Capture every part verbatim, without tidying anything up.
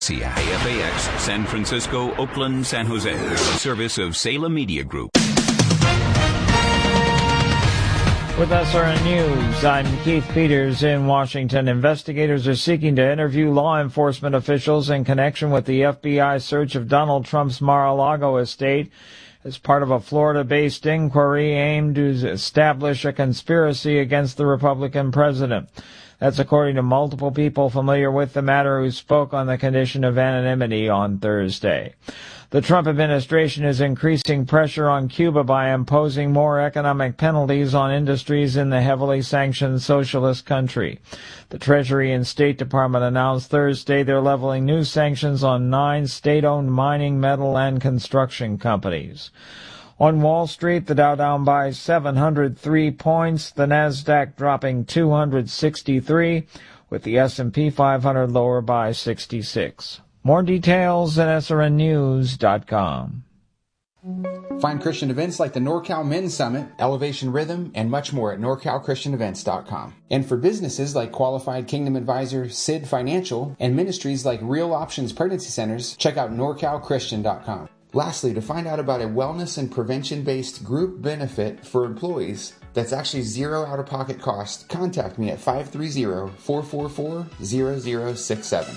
K F A X, San Francisco, Oakland, San Jose. A service of Salem Media Group. With S R N News, I'm Keith Peters in Washington. Investigators are seeking to interview law enforcement officials in connection with the F B I search of Donald Trump's Mar-a-Lago estate as part of a Florida-based inquiry aimed to establish a conspiracy against the Republican president. That's according to multiple people familiar with the matter who spoke on the condition of anonymity on Thursday. The Trump administration is increasing pressure on Cuba by imposing more economic penalties on industries in the heavily sanctioned socialist country. The Treasury and State Department announced Thursday they're leveling new sanctions on nine state-owned mining, metal, and construction companies. On Wall Street, the Dow down by seven hundred three points, the Nasdaq dropping two hundred sixty-three, with the S and P five hundred lower by sixty-six. More details at S R N news dot com. Find Christian events like the NorCal Men's Summit, Elevation Rhythm, and much more at nor cal christian events dot com. And for businesses like Qualified Kingdom Advisor, S I D Financial, and ministries like Real Options Pregnancy Centers, check out nor cal christian dot com. Lastly, to find out about a wellness and prevention-based group benefit for employees that's actually zero out-of-pocket cost, contact me at five three zero, four four four, zero zero six seven.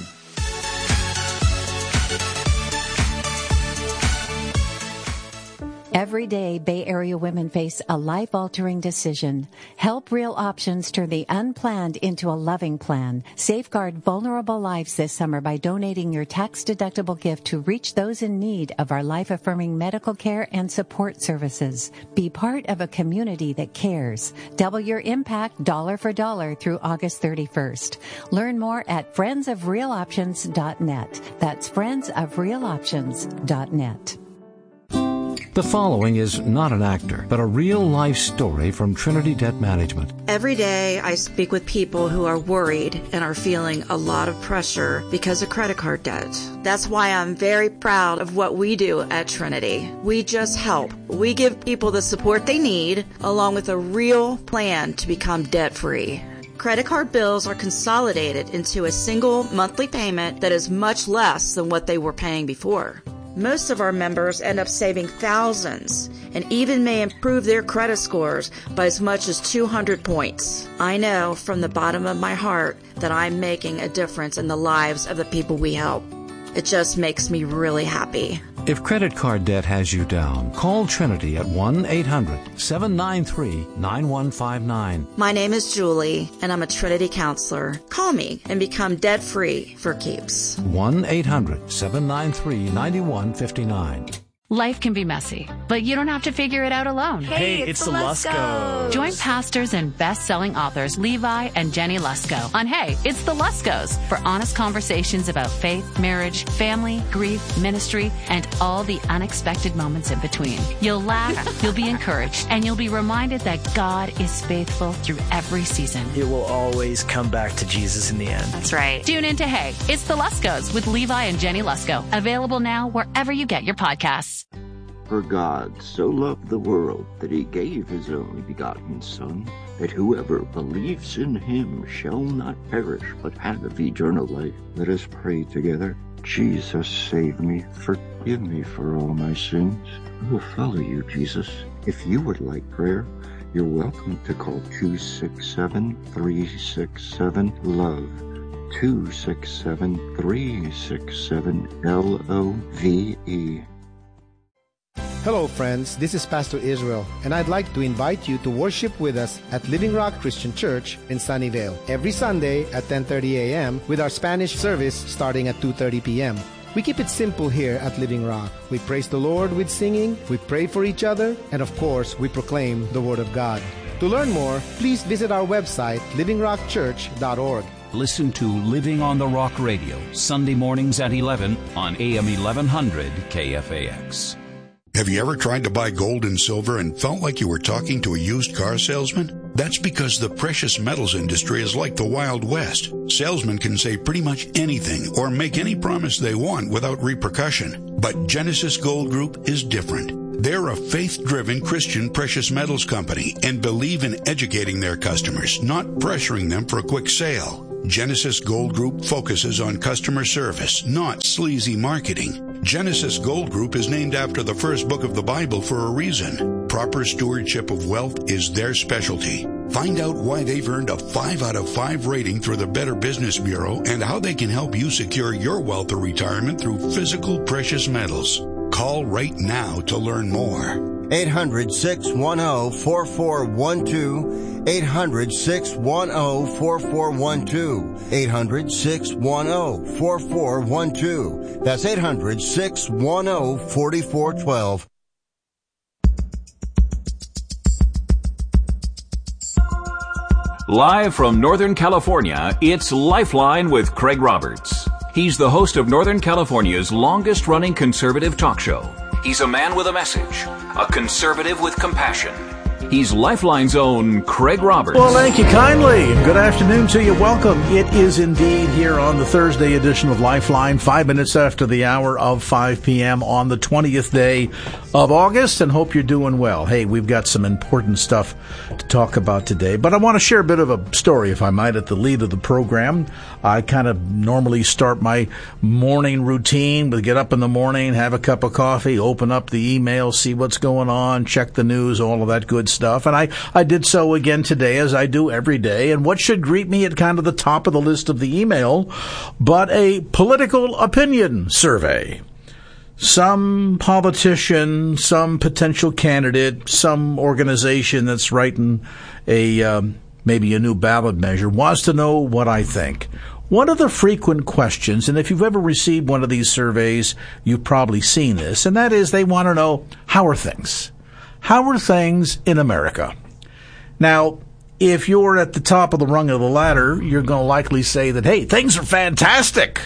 Every day, Bay Area women face a life-altering decision. Help Real Options turn the unplanned into a loving plan. Safeguard vulnerable lives this summer by donating your tax-deductible gift to reach those in need of our life-affirming medical care and support services. Be part of a community that cares. Double your impact dollar for dollar through August thirty-first. Learn more at friends of real options dot net. That's friends of real options dot net. The following is not an actor, but a real-life story from Trinity Debt Management. Every day I speak with people who are worried and are feeling a lot of pressure because of credit card debt. That's why I'm very proud of what we do at Trinity. We just help. We give people the support they need, along with a real plan to become debt-free. Credit card bills are consolidated into a single monthly payment that is much less than what they were paying before. Most of our members end up saving thousands and even may improve their credit scores by as much as two hundred points. I know from the bottom of my heart that I'm making a difference in the lives of the people we help. It just makes me really happy. If credit card debt has you down, call Trinity at one eight hundred, seven nine three, nine one five nine. My name is Julie, and I'm a Trinity counselor. Call me and become debt-free for keeps. one eight hundred, seven nine three, nine one five nine. Life can be messy, but you don't have to figure it out alone. Hey, it's, it's the Luskos. Join pastors and best-selling authors Levi and Jenny Lusko on Hey, It's the Luskos for honest conversations about faith, marriage, family, grief, ministry, and all the unexpected moments in between. You'll laugh, you'll be encouraged, and you'll be reminded that God is faithful through every season. It will always come back to Jesus in the end. That's right. Tune in to Hey, It's the Luskos with Levi and Jenny Lusko. Available now wherever you get your podcasts. For God so loved the world that he gave his only begotten Son, that whoever believes in him shall not perish, but have eternal life. Let us pray together. Jesus, save me. Forgive me for all my sins. I will follow you, Jesus. If you would like prayer, you're welcome to call two six seven, three six seven, LOVE. two six seven, three six seven, L O V E. Hello friends, this is Pastor Israel, and I'd like to invite you to worship with us at Living Rock Christian Church in Sunnyvale every Sunday at ten thirty a.m. with our Spanish service starting at two thirty p.m. We keep it simple here at Living Rock. We praise the Lord with singing, we pray for each other, and of course, we proclaim the Word of God. To learn more, please visit our website, living rock church dot org. Listen to Living on the Rock Radio, Sunday mornings at eleven on A M eleven hundred K F A X. Have you ever tried to buy gold and silver and felt like you were talking to a used car salesman? That's because the precious metals industry is like the Wild West. Salesmen can say pretty much anything or make any promise they want without repercussion. But Genesis Gold Group is different. They're a faith-driven Christian precious metals company and believe in educating their customers, not pressuring them for a quick sale. Genesis Gold Group focuses on customer service, not sleazy marketing. Genesis Gold Group is named after the first book of the Bible for a reason. Proper stewardship of wealth is their specialty. Find out why they've earned a five out of five rating through the Better Business Bureau and how they can help you secure your wealth or retirement through physical precious metals. Call right now to learn more. eight hundred, six one zero, four four one two. eight hundred, six one zero, four four one two. eight hundred, six one zero, four four one two. That's eight hundred, six one zero, four four one two. Live from Northern California, it's Lifeline with Craig Roberts. He's the host of Northern California's longest-running conservative talk show. He's a man with a message, a conservative with compassion. He's Lifeline's own Craig Roberts. Well, thank you kindly. Good afternoon to you. Welcome. It is indeed here on the Thursday edition of Lifeline, five minutes after the hour of five p.m. on the twentieth day of August, and hope you're doing well. Hey, we've got some important stuff to talk about today, but I want to share a bit of a story, if I might, at the lead of the program. I kind of normally start my morning routine with get up in the morning, have a cup of coffee, open up the email, see what's going on, check the news, all of that good stuff. And I, I did so again today, as I do every day. And what should greet me at kind of the top of the list of the email but a political opinion survey. Some politician, some potential candidate, some organization that's writing a um, maybe a new ballot measure wants to know what I think. One of the frequent questions, and if you've ever received one of these surveys, you've probably seen this, and that is they want to know, how are things? How are things in America? Now, if you're at the top of the rung of the ladder, you're going to likely say that, hey, things are fantastic.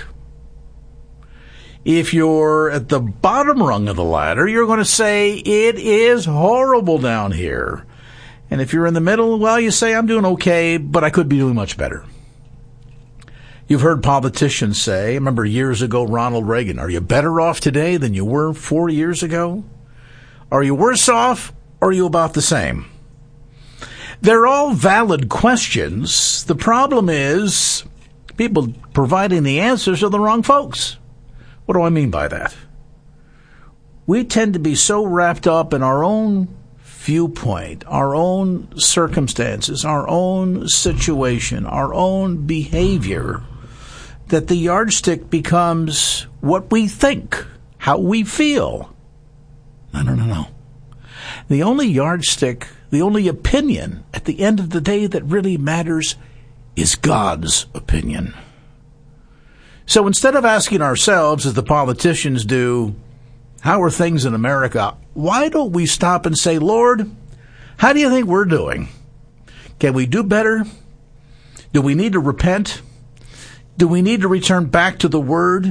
If you're at the bottom rung of the ladder, you're going to say it is horrible down here. And if you're in the middle, well, you say I'm doing okay, but I could be doing much better. You've heard politicians say, I remember years ago, Ronald Reagan, are you better off today than you were four years ago? Are you worse off, or are you about the same? They're all valid questions. The problem is people providing the answers are the wrong folks. What do I mean by that? We tend to be so wrapped up in our own viewpoint, our own circumstances, our own situation, our own behavior, that the yardstick becomes what we think, how we feel. No, no, no, no. The only yardstick, the only opinion at the end of the day that really matters is God's opinion. So instead of asking ourselves, as the politicians do, how are things in America, why don't we stop and say, Lord, how do you think we're doing? Can we do better? Do we need to repent? Do we need to return back to the Word?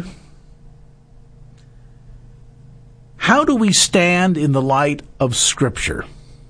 How do we stand in the light of Scripture?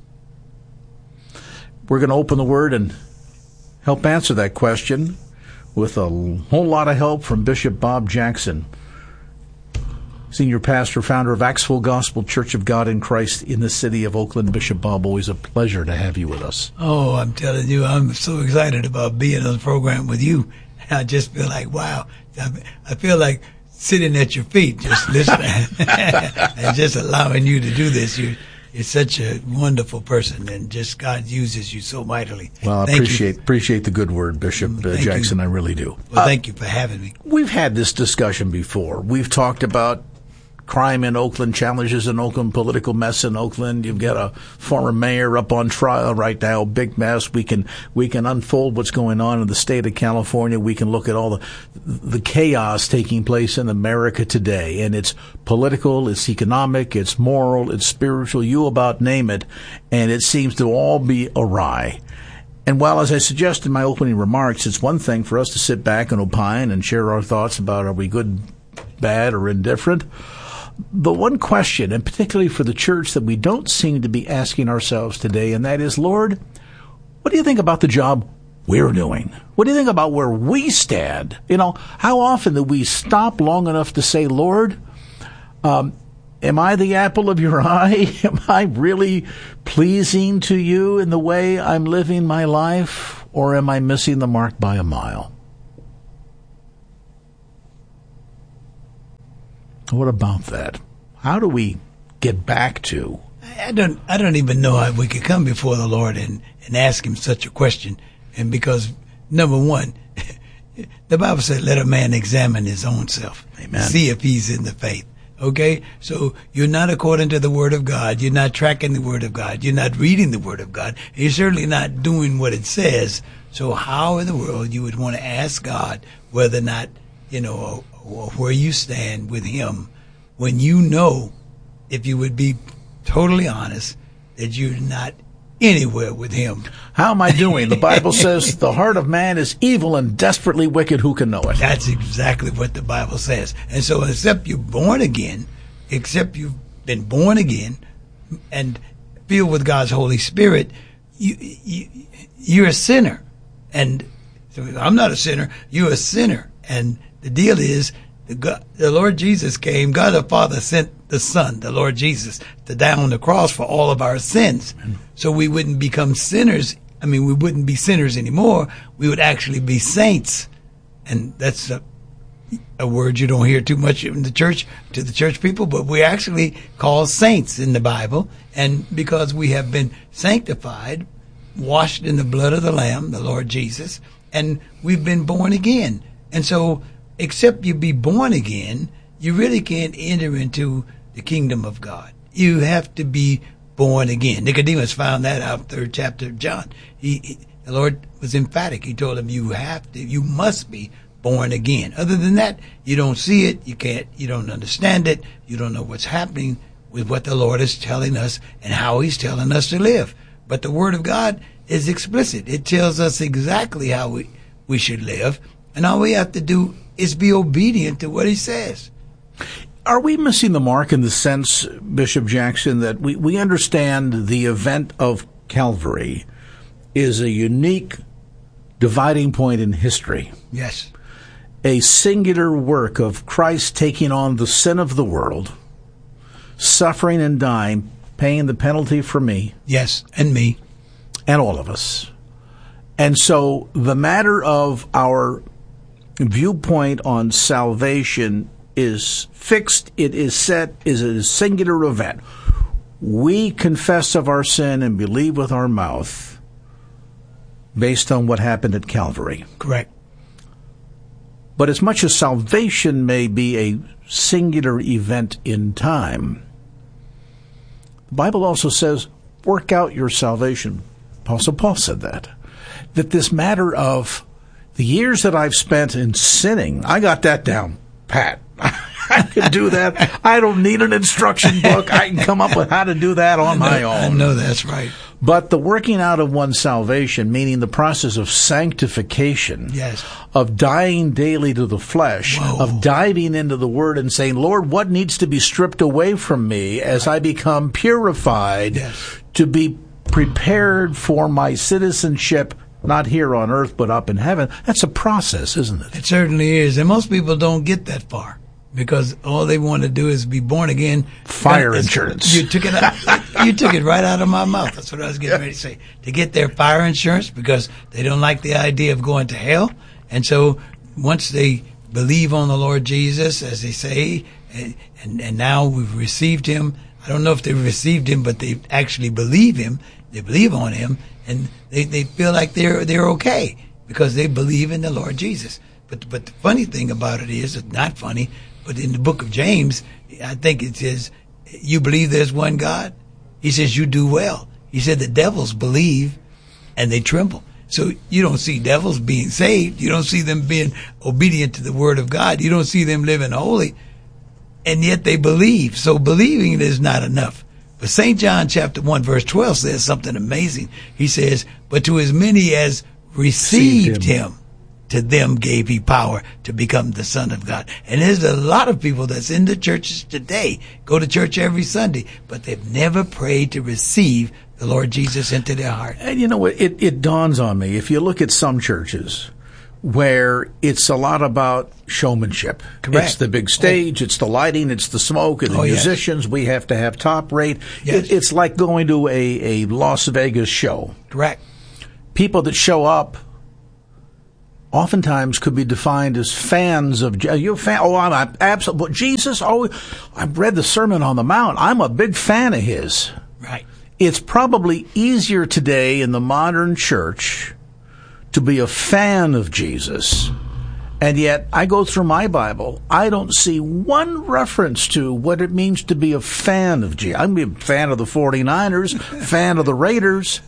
We're going to open the Word and help answer that question with a whole lot of help from Bishop Bob Jackson, Senior Pastor, founder of Acts Full Gospel Church of God in Christ in the city of Oakland. Bishop Bob, always a pleasure to have you with us. Oh, I'm telling you, I'm so excited about being on the program with you. I just feel like, wow, I feel like sitting at your feet, just listening and just allowing you to do this. You're, you're such a wonderful person, and just God uses you so mightily. Well, I thank appreciate you. appreciate the good word, Bishop uh, Jackson. You. I really do. Well, uh, thank you for having me. We've had this discussion before. We've talked about crime in Oakland, challenges in Oakland, political mess in Oakland. You've got a former mayor up on trial right now, big mess. We can we can unfold what's going on in the state of California. We can look at all the the chaos taking place in America today, and it's political, it's economic, it's moral, it's spiritual. You about name it, and it seems to all be awry. And while, as I suggested in my opening remarks, it's one thing for us to sit back and opine and share our thoughts about are we good, bad, or indifferent. But one question, and particularly for the church, that we don't seem to be asking ourselves today, and that is, Lord, what do you think about the job we're doing? What do you think about where we stand? You know, how often do we stop long enough to say, Lord, um, am I the apple of your eye? Am I really pleasing to you in the way I'm living my life? Or am I missing the mark by a mile? What about that? How do we get back to? I don't. I don't even know how we could come before the Lord and, and ask Him such a question. And because number one, the Bible said, "Let a man examine his own self, Amen. See if he's in the faith." Okay, so you're not according to the Word of God. You're not tracking the Word of God. You're not reading the Word of God. You're certainly not doing what it says. So how in the world you would want to ask God whether or not, you know, or where you stand with Him when you know, if you would be totally honest, that you're not anywhere with Him? How am I doing? The Bible says the heart of man is evil and desperately wicked. Who can know it? That's exactly what the Bible says. And so except you're born again, except you've been born again and filled with God's Holy Spirit, you, you, you're a sinner. And so I'm not a sinner. You're a sinner. And the deal is, the, God, the Lord Jesus came, God the Father sent the Son, the Lord Jesus, to die on the cross for all of our sins. Amen. So we wouldn't become sinners. I mean, we wouldn't be sinners anymore. We would actually be saints. And that's a, a word you don't hear too much in the church, to the church people, but we're actually called saints in the Bible. And because we have been sanctified, washed in the blood of the Lamb, the Lord Jesus, and we've been born again. And so, except you be born again, you really can't enter into the kingdom of God. You have to be born again. Nicodemus found that out in the third chapter of John. He, he, the Lord was emphatic. He told him, you have to, you must be born again. Other than that, you don't see it, you can't, you don't understand it, you don't know what's happening with what the Lord is telling us and how He's telling us to live. But the Word of God is explicit. It tells us exactly how we, we should live, and all we have to do is be obedient to what He says. Are we missing the mark in the sense, Bishop Jackson, that we, we understand the event of Calvary is a unique dividing point in history? Yes. A singular work of Christ taking on the sin of the world, suffering and dying, paying the penalty for me. Yes, and me. And all of us. And so the matter of our viewpoint on salvation is fixed, it is set, is a singular event. We confess of our sin and believe with our mouth based on what happened at Calvary. Correct. But as much as salvation may be a singular event in time, the Bible also says, work out your salvation. Apostle Paul said that. That this matter of the years that I've spent in sinning, I got that down pat. I can do that. I don't need an instruction book. I can come up with how to do that on my own. I know that's right. But the working out of one's salvation, meaning the process of sanctification, yes, of dying daily to the flesh, Whoa. Of diving into the Word and saying, Lord, what needs to be stripped away from me as right. I become purified yes. to be prepared for my citizenship, not here on earth, but up in heaven. That's a process, isn't it? It certainly is. And most people don't get that far because all they want to do is be born again. Fire insurance. You took it out, you took it right out of my mouth. That's what I was getting ready to say. To get their fire insurance because they don't like the idea of going to hell. And so once they believe on the Lord Jesus, as they say, and, and, and now we've received Him. I don't know if they've received Him, but they actually believe Him. They believe on Him, and they, they feel like they're they're okay because they believe in the Lord Jesus. But but the funny thing about it is, it's not funny, but in the book of James, I think it says, you believe there's one God? He says, you do well. He said the devils believe and they tremble. So you don't see devils being saved. You don't see them being obedient to the Word of God. You don't see them living holy, and yet they believe. So believing is not enough. But Saint John chapter one verse twelve says something amazing. He says, but to as many as received him. him, to them gave He power to become the Son of God. And there's a lot of people that's in the churches today, go to church every Sunday, but they've never prayed to receive the Lord Jesus into their heart. And you know what, it, it dawns on me, if you look at some churches where it's a lot about showmanship. Correct. It's the big stage, oh. it's the lighting, it's the smoke, and the oh, musicians, yes. we have to have top rate. Yes. It, it's like going to a, a Las Vegas show. Correct. People that show up oftentimes could be defined as fans of, you're a fan, oh, I'm absolutely, Jesus, oh, I've read the Sermon on the Mount. I'm a big fan of his. Right. It's probably easier today in the modern church to be a fan of Jesus. And yet, I go through my Bible, I don't see one reference to what it means to be a fan of Jesus. I'm a fan of the forty-niners, fan of the Raiders,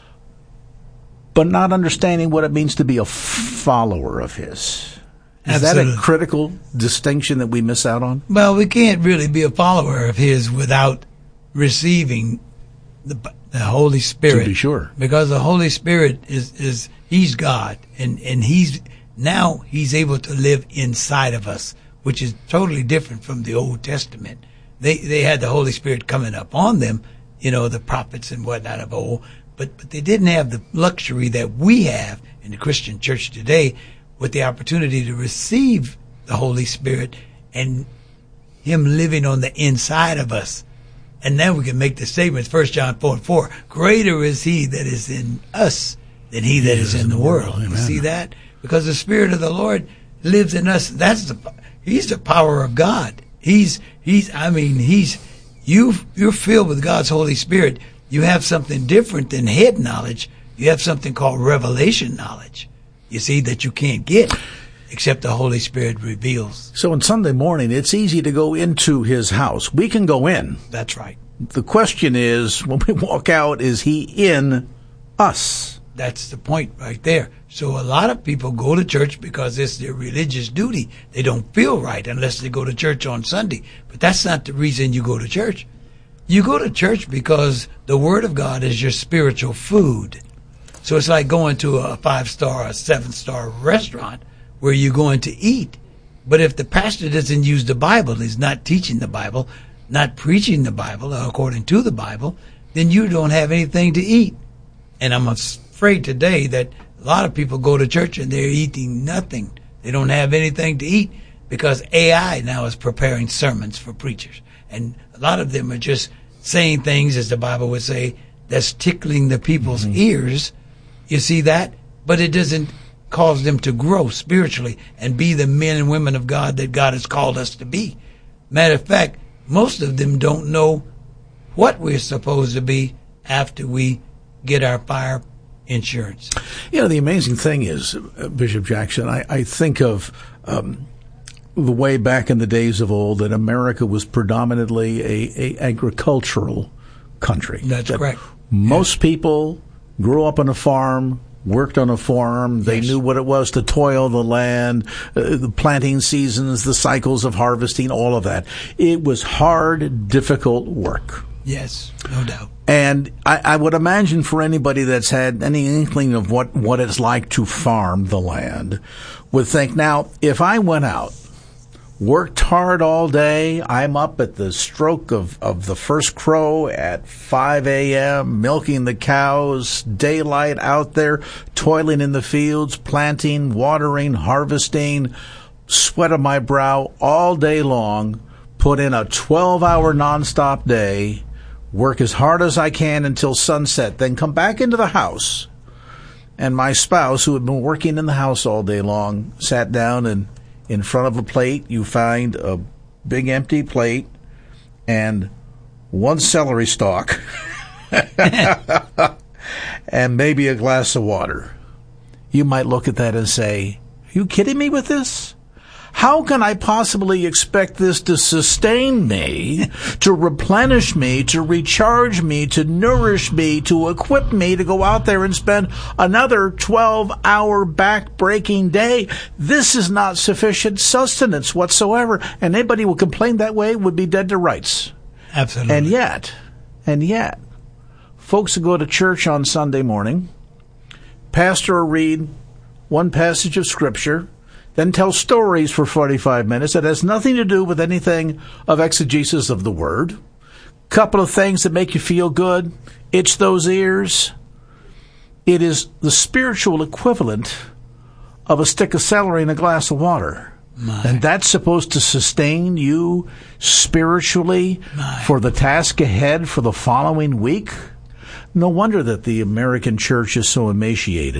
but not understanding what it means to be a follower of his. Is Absolutely. that a critical distinction that we miss out on? Well, we can't really be a follower of his without receiving the, the Holy Spirit. To be sure. Because the Holy Spirit is, is he's God, and, and he's now he's able to live inside of us, which is totally different from the Old Testament. They they had the Holy Spirit coming up on them, you know, the prophets and whatnot of old, but but they didn't have the luxury that we have in the Christian church today, with the opportunity to receive the Holy Spirit and him living on the inside of us. And now we can make the statements, First John four and four, greater is he that is in us than he that is in the world. You see that? Because the Spirit of the Lord lives in us. That's the, he's the power of God. He's, he's, I mean, he's, you, you're filled with God's Holy Spirit. You have something different than head knowledge. You have something called revelation knowledge, you see, that you can't get except the Holy Spirit reveals. So on Sunday morning, it's easy to go into his house. We can go in. That's right. The question is, when we walk out, is he in us? That's the point right there. So a lot of people go to church because it's their religious duty. They don't feel right unless they go to church on Sunday. But that's not the reason you go to church. You go to church because the Word of God is your spiritual food. So it's like going to a five-star or seven-star restaurant where you're going to eat. But if the pastor doesn't use the Bible, he's not teaching the Bible, not preaching the Bible according to the Bible, then you don't have anything to eat. And I'm afraid today that a lot of people go to church and they're eating nothing. They don't have anything to eat because A I now is preparing sermons for preachers. And a lot of them are just saying things, as the Bible would say, that's tickling the people's mm-hmm. ears. You see that? But it doesn't cause them to grow spiritually and be the men and women of God that God has called us to be. Matter of fact, most of them don't know what we're supposed to be after we get our fire insurance. You know, the amazing thing is, uh, Bishop Jackson, I, I think of um, the way back in the days of old that America was predominantly a, a agricultural country. That's that correct. Most yes. people grew up on a farm, worked on a farm. They yes. knew what it was to toil the land, uh, the planting seasons, the cycles of harvesting, all of that. It was hard, difficult work. Yes, no doubt. And I, I would imagine for anybody that's had any inkling of what, what it's like to farm the land would think, now, if I went out, worked hard all day, I'm up at the stroke of, of the first crow at five a.m., milking the cows, daylight out there, toiling in the fields, planting, watering, harvesting, sweat on my brow all day long, put in a twelve-hour nonstop day, work as hard as I can until sunset, then come back into the house. And my spouse, who had been working in the house all day long, sat down, and in front of a plate, you find a big empty plate and one celery stalk and maybe a glass of water. You might look at that and say, are you kidding me with this? How can I possibly expect this to sustain me, to replenish me, to recharge me, to nourish me, to equip me to go out there and spend another twelve-hour back-breaking day? This is not sufficient sustenance whatsoever. And anybody who would complain that way would be dead to rights. Absolutely. And yet, and yet, folks who go to church on Sunday morning, pastor will read one passage of Scripture, then tell stories for forty-five minutes that has nothing to do with anything of exegesis of the Word. Couple of things that make you feel good, itch those ears. It is the spiritual equivalent of a stick of celery and a glass of water. My. And that's supposed to sustain you spiritually My. for the task ahead for the following week? No wonder that the American church is so emaciated.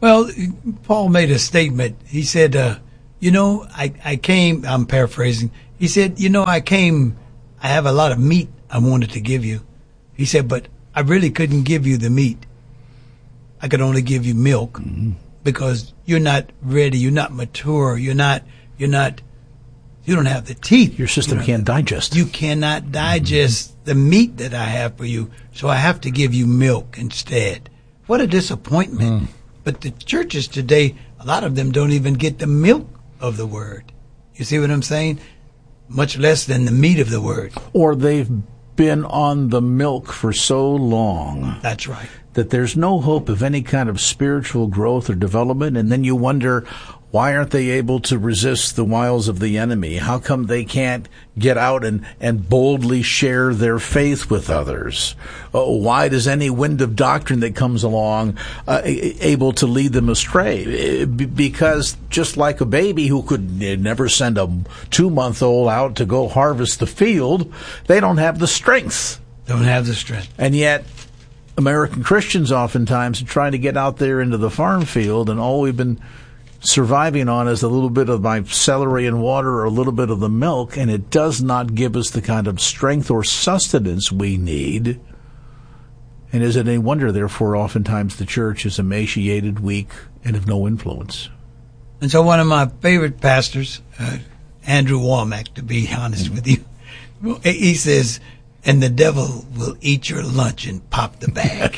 Well, Paul made a statement. He said, uh, you know, I, I came, I'm paraphrasing. He said, you know, I came, I have a lot of meat I wanted to give you. He said, but I really couldn't give you the meat. I could only give you milk mm-hmm. because you're not ready. You're not mature. You're not, you're not, you don't have the teeth. Your system you can't digest. You cannot digest mm-hmm. the meat that I have for you. So I have to give you milk instead. What a disappointment. Mm. But the churches today, a lot of them don't even get the milk of the word. You see what I'm saying? Much less than the meat of the word. Or they've been on the milk for so long. That's right. That there's no hope of any kind of spiritual growth or development, and then you wonder, why aren't they able to resist the wiles of the enemy? How come they can't get out and, and boldly share their faith with others? Uh, why does any wind of doctrine that comes along uh, able to lead them astray? B- because just like a baby who could never send a two-month-old out to go harvest the field, they don't have the strength. Don't have the strength. And yet, American Christians oftentimes are trying to get out there into the farm field, and all we've been surviving on is a little bit of my celery and water or a little bit of the milk, and it does not give us the kind of strength or sustenance we need. And is it any wonder, therefore, oftentimes the church is emaciated, weak, and of no influence? And so one of my favorite pastors, uh, Andrew Womack, to be honest with you, he says, and the devil will eat your lunch and pop the bag.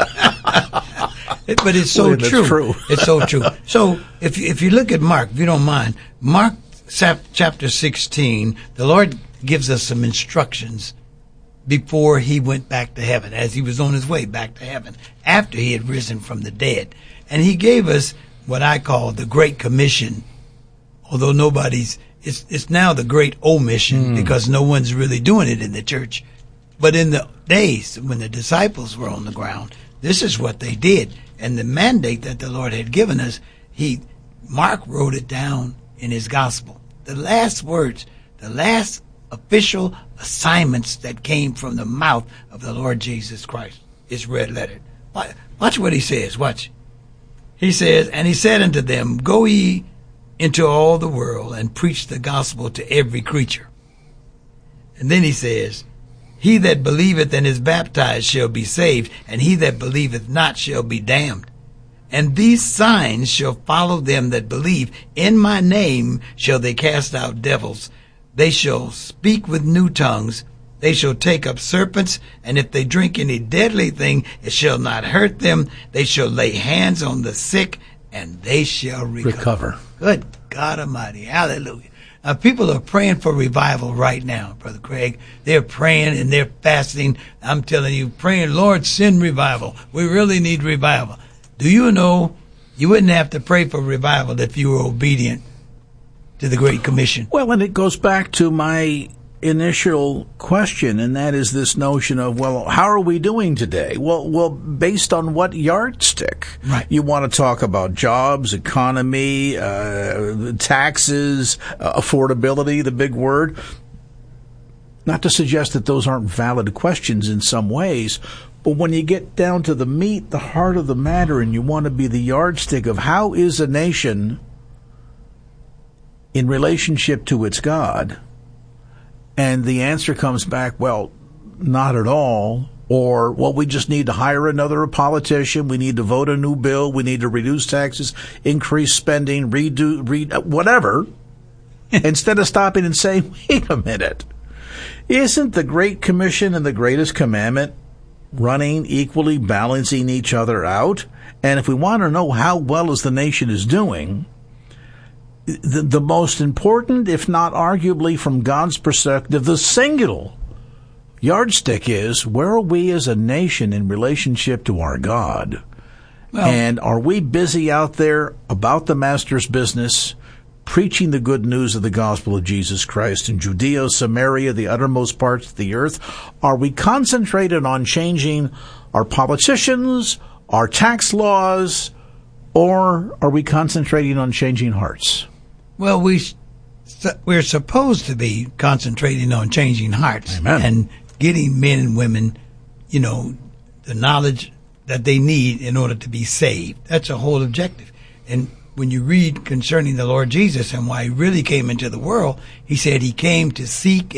But it's so Boy, true. true. It's so true. So if you, if you look at Mark, if you don't mind, Mark chapter sixteen, the Lord gives us some instructions before he went back to heaven, as he was on his way back to heaven, after he had risen from the dead. And he gave us what I call the Great Commission, although nobody's, it's, it's now the Great Omission mm. because no one's really doing it in the church. But in the days when the disciples were on the ground, this is what they did. And the mandate that the Lord had given us, he, Mark wrote it down in his gospel. The last words, the last official assignments that came from the mouth of the Lord Jesus Christ is red lettered. Watch what he says. Watch. He says, and he said unto them, go ye into all the world and preach the gospel to every creature. And then he says, he that believeth and is baptized shall be saved, and he that believeth not shall be damned. And these signs shall follow them that believe. In my name shall they cast out devils. They shall speak with new tongues. They shall take up serpents, and if they drink any deadly thing, it shall not hurt them. They shall lay hands on the sick, and they shall recover. recover. Good God Almighty. Hallelujah. Now, people are praying for revival right now, Brother Craig. They're praying and they're fasting. I'm telling you, praying, Lord, send revival. We really need revival. Do you know you wouldn't have to pray for revival if you were obedient to the Great Commission? Well, and it goes back to my initial question, and that is this notion of, well, how are we doing today? Well, well, based on what yardstick? Right. You want to talk about jobs, economy, uh, taxes, uh, affordability, the big word. Not to suggest that those aren't valid questions in some ways, but when you get down to the meat, the heart of the matter, and you want to be the yardstick of how is a nation in relationship to its God, and the answer comes back, well, not at all, or, well, we just need to hire another politician, we need to vote a new bill, we need to reduce taxes, increase spending, redo, re, whatever, instead of stopping and saying, wait a minute, isn't the Great Commission and the greatest commandment running equally, balancing each other out? And if we want to know how well as the nation is doing, The, the most important, if not arguably from God's perspective, the single yardstick is, where are we as a nation in relationship to our God? Well, and are we busy out there about the Master's business, preaching the good news of the gospel of Jesus Christ in Judea, Samaria, the uttermost parts of the earth? Are we concentrated on changing our politicians, our tax laws, or are we concentrating on changing hearts? Well, we, we're supposed to be concentrating on changing hearts. Amen. And getting men and women, you know, the knowledge, that they need in order to be saved. That's the whole objective. And when you read concerning the Lord Jesus and why he really came into the world, he said he came to seek